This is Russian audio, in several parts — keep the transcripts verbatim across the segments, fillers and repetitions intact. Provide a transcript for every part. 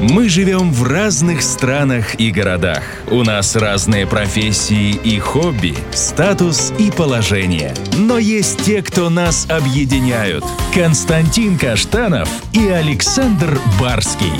Мы живем в разных странах и городах. У нас разные профессии и хобби, статус и положение. Но есть те, кто нас объединяют. Константин Каштанов и Александр Барский.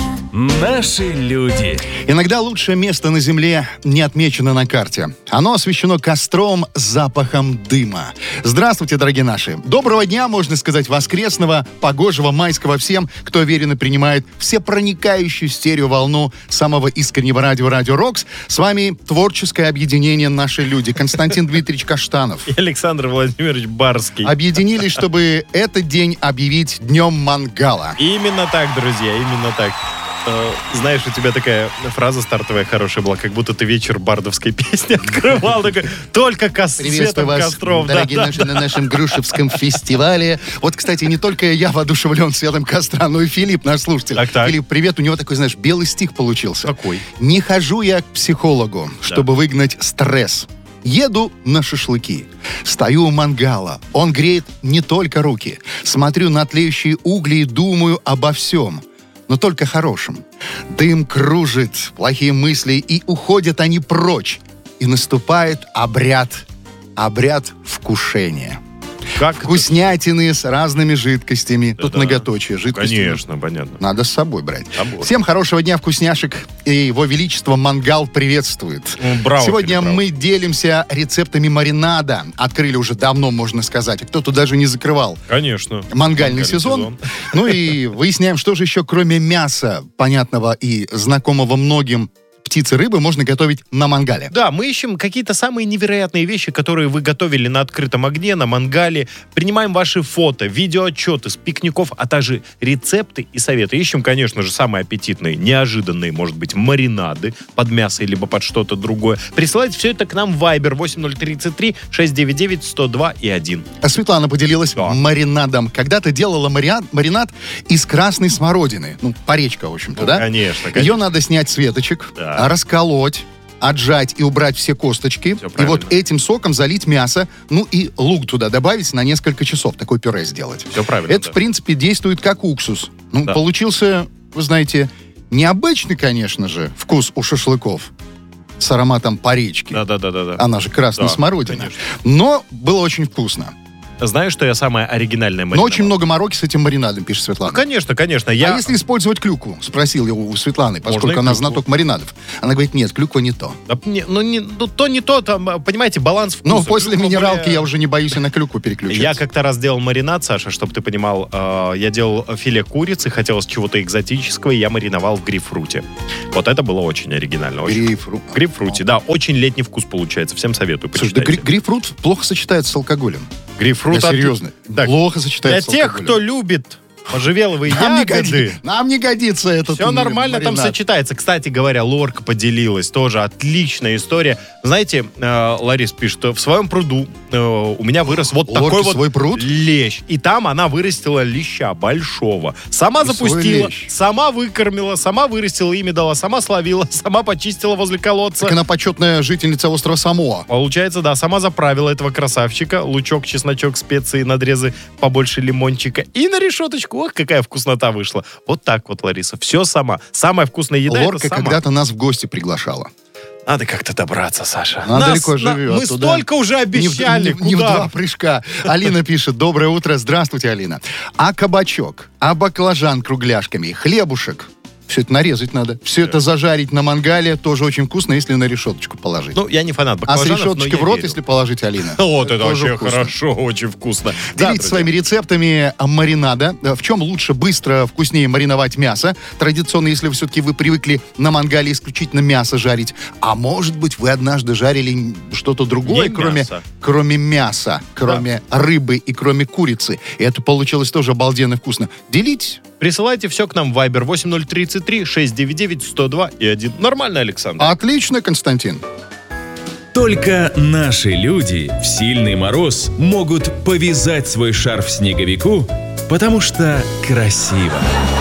Наши люди. Иногда лучшее место на земле не отмечено на карте. Оно освещено костром с запахом дыма. Здравствуйте, дорогие наши. Доброго дня, можно сказать, воскресного, погожего, майского всем, кто уверенно принимает всепроникающую стереоволну самого искреннего радио «Радио Рокс». С вами творческое объединение «Наши люди». Константин Дмитриевич Каштанов. И Александр Владимирович Барский. Объединились, чтобы этот день объявить днем мангала. Именно так, друзья, именно так. Знаешь, у тебя такая фраза стартовая хорошая была, как будто ты вечер бардовской песни открывал. Такой, только кос... светом вас, костров. Дорогие да, наши, да, на нашем Грушевском фестивале. Вот, кстати, не только я воодушевлен светом костра, но и Филипп, наш слушатель. Так, так. Филипп, привет. У него такой, знаешь, белый стих получился. Какой? Не хожу я к психологу, чтобы да. выгнать стресс. Еду на шашлыки. Стою у мангала. Он греет не только руки. Смотрю на тлеющие угли и думаю обо всем. Но только хорошим. Дым кружит, плохие мысли, и уходят они прочь. И наступает обряд, обряд вкушения. Как Вкуснятины это? С разными жидкостями. Да, Тут да. многоточие. Жидкости Конечно, понятно. надо с собой брать. Собой. Всем хорошего дня, вкусняшек. И Его Величество Мангал приветствует. Ну, браво, Сегодня Филипп, мы делимся рецептами маринада. Открыли уже давно, можно сказать. Кто-то даже не закрывал. Конечно. Мангальный, Мангальный сезон. сезон. Ну и выясняем, что же еще, кроме мяса, понятного и знакомого многим, птицы, рыбы, можно готовить на мангале. Да, мы ищем какие-то самые невероятные вещи, которые вы готовили на открытом огне, на мангале. Принимаем ваши фото, видеоотчеты с пикников, а также рецепты и советы. Ищем, конечно же, самые аппетитные, неожиданные, может быть, маринады под мясо либо под что-то другое. Присылайте все это к нам в Viber восемь ноль тридцать три шестьсот девяносто девять сто два и один. А Светлана поделилась да. маринадом. Когда-то делала маринад, маринад из красной смородины. Ну, поречка, в общем-то, ну, да? Конечно, конечно. Ее надо снять с веточек. Да. Расколоть, отжать и убрать все косточки. И вот этим соком залить мясо, ну и лук туда добавить на несколько часов. Такое пюре сделать. Все правильно. Это, да. в принципе, действует как уксус. Ну, да. получился, вы знаете, необычный, конечно же, вкус у шашлыков с ароматом поречки. Да-да-да. Она же красная да, смородина. конечно. Но было очень вкусно. Знаешь, что я самая оригинальная маринада? Но очень много мороки с этим маринадом, пишет Светлана. Ну, конечно, конечно. Я... А если использовать клюкву? Спросил я у Светланы, поскольку Можно и она клюкву. знаток маринадов. Она говорит, нет, клюква не то. Да, не, ну, не, ну, то не то, там, понимаете, баланс вкуса. Но после Клюква минералки более- я уже не боюсь и на клюкву переключаться. Я как-то раз делал маринад, Саша, чтобы ты понимал. Э, я делал филе курицы, хотелось чего-то экзотического, и я мариновал в грейпфруте. Вот это было очень оригинально. Очень... Грейпфрут. В грейпфруте, да. Очень летний вкус получается. Всем советую, Слушай, да почитайте. грей- грейпфрут плохо сочетается с алкоголем. Грейпфрут... Я от- серьезно. Так, Плохо Для сочетается с тех, алкоголем. кто любит можжевеловые Нам не, ягоды... годи- нам не годится этот Все нормально там маринад. сочетается. Кстати говоря, Лорка поделилась. Тоже отличная история. Знаете, э, Ларис пишет, что в своем пруду э, у меня вырос вот У Лорки такой вот свой пруд? лещ. И там она вырастила леща большого. Сама И свой запустила, лещ. сама выкормила, сама вырастила, имя дала, сама словила, сама почистила возле колодца. Так она почетная жительница острова Самоа. Получается, да, сама заправила этого красавчика. Лучок, чесночок, специи, надрезы, побольше лимончика. И на решеточку. Ох, какая вкуснота вышла. Вот так вот, Лариса. Все сама. Самая вкусная еда Лорка это сама. когда-то нас в гости приглашала. Надо как-то добраться, Саша. Она Нас- далеко на- живет. Мы туда. столько уже обещали. Не в, не в Куда? два прыжка. Алина пишет, доброе утро, здравствуйте, Алина. А кабачок, а баклажан кругляшками, хлебушек. Все это нарезать надо. Все это зажарить на мангале. Тоже очень вкусно, если на решеточку положить. Ну, я не фанат а с баклажанов, но решеточки я в рот, верю. если положить, Алина. Вот это тоже вообще вкусно. хорошо, очень вкусно. Делитесь Да, своими рецептами маринада. В чем лучше, быстро, вкуснее мариновать мясо? Традиционно, если вы все-таки вы привыкли на мангале исключительно мясо жарить. А может быть, вы однажды жарили что-то другое, Не кроме мясо. кроме мяса, кроме рыбы и кроме курицы. И это получилось тоже обалденно вкусно. Делитесь. Присылайте все к нам в Viber восемь ноль тридцать три шестьсот девяносто девять сто два и один. Нормально, Александр? Отлично, Константин. Только наши люди в сильный мороз могут повязать свой шарф снеговику, потому что красиво.